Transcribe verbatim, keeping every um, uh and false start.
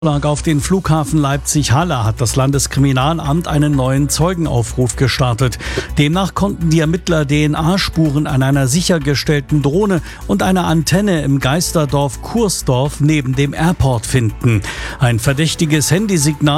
Auf den Flughafen Leipzig-Halle hat das Landeskriminalamt einen neuen Zeugenaufruf gestartet. Demnach konnten die Ermittler D N A-Spuren an einer sichergestellten Drohne und einer Antenne im Geisterdorf Kursdorf neben dem Airport finden. Ein verdächtiges Handysignal